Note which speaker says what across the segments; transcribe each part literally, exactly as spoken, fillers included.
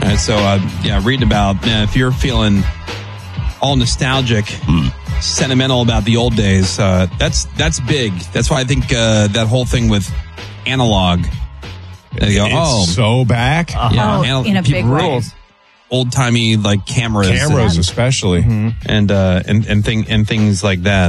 Speaker 1: right, so, uh, yeah, reading about, man, if you're feeling all nostalgic, mm. sentimental about the old days, uh, that's that's big. That's why I think uh, that whole thing with analog, they go,
Speaker 2: it's
Speaker 1: oh,
Speaker 2: so back.
Speaker 3: Uh-huh.
Speaker 1: yeah,
Speaker 3: oh,
Speaker 1: anal-
Speaker 3: in a big way.
Speaker 1: Old timey like cameras,
Speaker 2: cameras
Speaker 1: and,
Speaker 2: especially,
Speaker 1: mm-hmm. and uh, and and thing and things like that.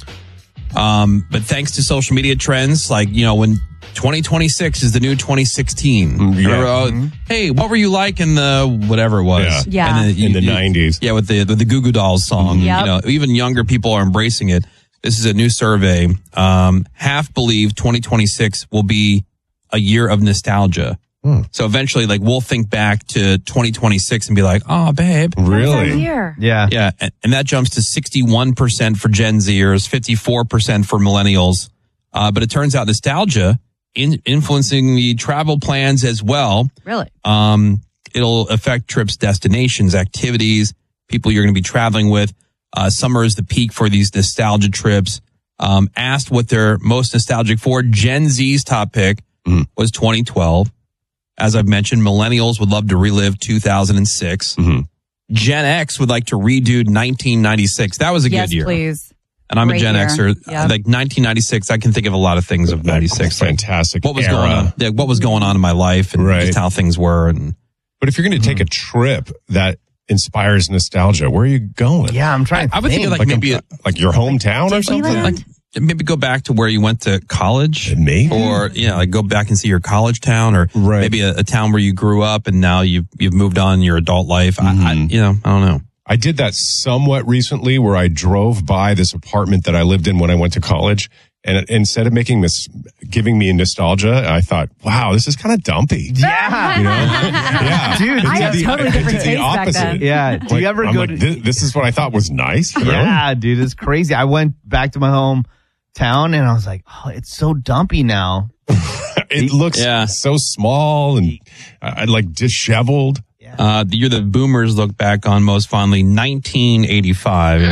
Speaker 1: Um, but thanks to social media trends, like you know when twenty twenty-six is the new twenty sixteen.
Speaker 2: Yeah.
Speaker 1: Remember,
Speaker 2: Mm-hmm.
Speaker 1: hey, what were you like in the whatever it was?
Speaker 3: Yeah, yeah.
Speaker 1: And then you,
Speaker 2: in the
Speaker 1: you,
Speaker 2: nineties.
Speaker 1: Yeah, with the with the Goo Goo Dolls song.
Speaker 3: Yep.
Speaker 1: You know, even younger people are embracing it. This is a new survey. Um, half believe twenty twenty-six will be a year of nostalgia. Hmm. So eventually, like, we'll think back to twenty twenty-six and be like, oh, babe.
Speaker 2: Really?
Speaker 3: Year.
Speaker 4: Yeah.
Speaker 1: Yeah. And, and that jumps to sixty-one percent for Gen Zers, fifty-four percent for millennials. Uh, but it turns out nostalgia in influencing the travel plans as well.
Speaker 3: Really?
Speaker 1: Um, it'll affect trips, destinations, activities, people you're going to be traveling with. Uh, summer is the peak for these nostalgia trips. Um, asked what they're most nostalgic for. Gen Z's top pick mm. was twenty twelve. As I've mentioned, millennials would love to relive two thousand six. Mm-hmm. Gen X would like to redo nineteen ninety-six. That was a
Speaker 3: yes,
Speaker 1: good year.
Speaker 3: Please.
Speaker 1: And I'm
Speaker 3: Great
Speaker 1: a Gen
Speaker 3: year.
Speaker 1: Xer.
Speaker 3: Yep.
Speaker 1: Like nineteen ninety-six, I can think of a lot of things of ninety-six.
Speaker 2: Fantastic.
Speaker 1: Like what was
Speaker 2: era.
Speaker 1: going on? Yeah, what was going on in my life and
Speaker 2: right.
Speaker 1: just how things were. And
Speaker 2: but if you're going to take mm-hmm. a trip that inspires nostalgia, where are you going?
Speaker 4: Yeah, I'm trying. To
Speaker 1: I would think, think of like,
Speaker 2: like
Speaker 1: maybe
Speaker 2: a, like your hometown or something.
Speaker 1: Like, maybe go back to where you went to college.
Speaker 2: Maybe.
Speaker 1: Or, yeah, like go back and see your college town, or
Speaker 2: right.
Speaker 1: maybe a, a town where you grew up and now you've, you've moved on in your adult life. Mm-hmm. I, I, you know, I don't know.
Speaker 2: I did that somewhat recently where I drove by this apartment that I lived in when I went to college. And instead of making this, giving me nostalgia, I thought, wow, this is kind of dumpy.
Speaker 4: Yeah.
Speaker 2: You know? Yeah.
Speaker 4: Dude,
Speaker 3: I had
Speaker 4: the,
Speaker 3: totally different
Speaker 2: the
Speaker 3: taste back
Speaker 2: opposite.
Speaker 3: then.
Speaker 4: Yeah. Do
Speaker 2: like,
Speaker 4: you ever
Speaker 2: I'm
Speaker 4: go
Speaker 2: like,
Speaker 4: to...
Speaker 2: this, this is what I thought was nice. Really?
Speaker 4: Yeah, dude, it's crazy. I went back to my hometown and I was like, oh, it's so dumpy now.
Speaker 2: It looks
Speaker 1: yeah.
Speaker 2: so small and uh, like disheveled.
Speaker 1: Uh, the year that boomers look back on most fondly, nineteen eighty-five.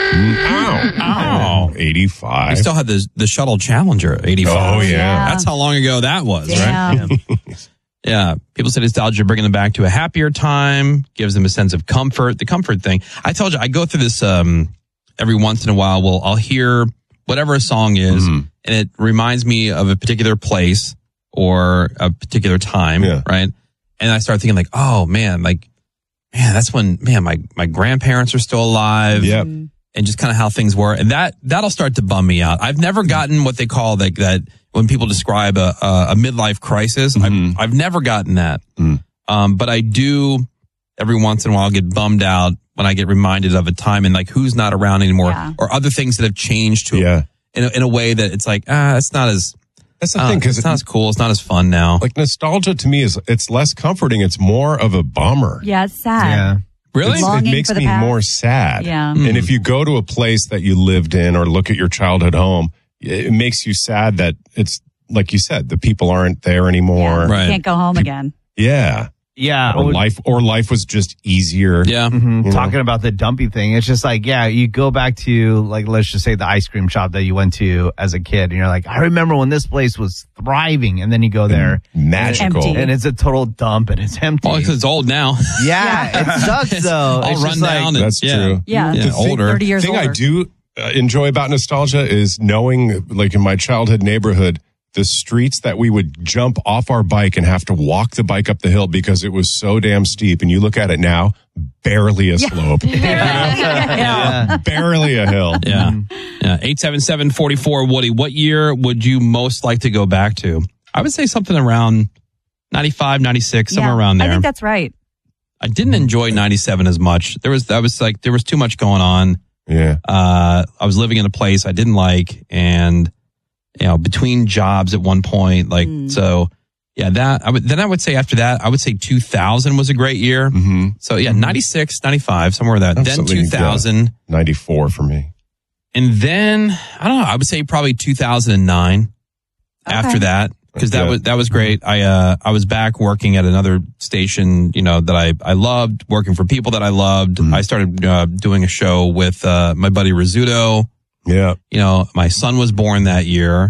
Speaker 2: Ow. Ow. eighty-five.
Speaker 1: We still had the, the Shuttle Challenger, eighty-five.
Speaker 2: Oh, yeah.
Speaker 3: yeah.
Speaker 1: That's how long ago that was,
Speaker 3: Damn.
Speaker 1: right? Yeah. People say nostalgia, bringing them back to a happier time, gives them a sense of comfort, the comfort thing. I told you, I go through this um, every once in a while. Well, I'll hear whatever a song is, mm-hmm. and it reminds me of a particular place or a particular time,
Speaker 2: yeah.
Speaker 1: right? And I start thinking like, oh man, like, man, that's when, man, my, my grandparents are still alive.
Speaker 2: Yep.
Speaker 1: And just kind of how things were. And that, that'll start to bum me out. I've never gotten what they call like that when people describe a, a, a midlife crisis.
Speaker 2: Mm-hmm.
Speaker 1: I've, I've never gotten that.
Speaker 2: Mm.
Speaker 1: Um, but I do every once in a while get bummed out when I get reminded of a time and like who's not around anymore
Speaker 3: Yeah.
Speaker 1: or other things that have changed to
Speaker 2: yeah.
Speaker 1: in a, in a way that it's like, ah, it's not as,
Speaker 2: That's the
Speaker 1: uh,
Speaker 2: thing, because
Speaker 1: it's not as cool. It's not as fun now.
Speaker 2: Like nostalgia to me is it's less comforting. It's more of a bummer.
Speaker 3: Yeah, it's sad.
Speaker 4: Yeah.
Speaker 1: Really?
Speaker 2: It's, it
Speaker 3: Longing
Speaker 2: makes
Speaker 3: for the
Speaker 2: me
Speaker 3: past.
Speaker 2: more sad.
Speaker 3: Yeah.
Speaker 2: And if you go to a place that you lived in or look at your childhood home, it makes you sad that it's like you said, the people aren't there anymore.
Speaker 3: Yeah.
Speaker 1: Right.
Speaker 3: You can't go home again.
Speaker 2: Yeah.
Speaker 4: Yeah.
Speaker 2: Or life or life was just easier.
Speaker 1: Yeah.
Speaker 4: Mm-hmm.
Speaker 2: You
Speaker 4: Talking
Speaker 2: know?
Speaker 4: about the dumpy thing, it's just like, yeah, you go back to, like, let's just say the ice cream shop that you went to as a kid, and you're like, I remember when this place was thriving, and then you go there,
Speaker 2: Magical.
Speaker 3: Empty.
Speaker 4: and it's a total dump, and it's empty.
Speaker 1: Well, because it's old now.
Speaker 4: yeah, it sucks
Speaker 1: It's
Speaker 4: though.
Speaker 1: all
Speaker 4: It's
Speaker 1: run
Speaker 4: just like-
Speaker 1: down. and-
Speaker 2: That's
Speaker 1: yeah.
Speaker 2: true.
Speaker 3: Yeah.
Speaker 1: Yeah,
Speaker 2: The thing-
Speaker 1: older.
Speaker 3: thirty years
Speaker 2: thing
Speaker 3: older.
Speaker 2: I do uh, enjoy about nostalgia is knowing, like in my childhood neighborhood, the streets that we would jump off our bike and have to walk the bike up the hill because it was so damn steep. And you look at it now, barely a slope.
Speaker 4: yeah.
Speaker 2: Barely a hill.
Speaker 1: Yeah. Yeah. eight seven seven, four four, Woody. What year would you most like to go back to? I would say something around ninety-five, ninety-six, somewhere
Speaker 3: Yeah,
Speaker 1: around there.
Speaker 3: I think that's right.
Speaker 1: I didn't enjoy ninety-seven as much. There was, I was like, there was too much going on.
Speaker 2: Yeah.
Speaker 1: Uh, I was living in a place I didn't like and, you know, between jobs at one point, like,
Speaker 3: Mm.
Speaker 1: so yeah, that, I would, then I would say after that, I would say two thousand was a great year.
Speaker 2: Mm-hmm.
Speaker 1: So yeah, ninety-six, ninety-five, somewhere in that.
Speaker 2: Absolutely,
Speaker 1: Then two thousand.
Speaker 2: ninety-four for me.
Speaker 1: And then, I don't know, I would say probably two thousand nine
Speaker 3: Okay.
Speaker 1: after that. Cause that
Speaker 2: Yeah.
Speaker 1: was, that was great. I, uh, I was back working at another station, you know, that I, I loved, working for people that I loved.
Speaker 2: Mm-hmm.
Speaker 1: I started, uh, doing a show with, uh, my buddy Rizzuto.
Speaker 2: Yeah.
Speaker 1: You know, my son was born that year.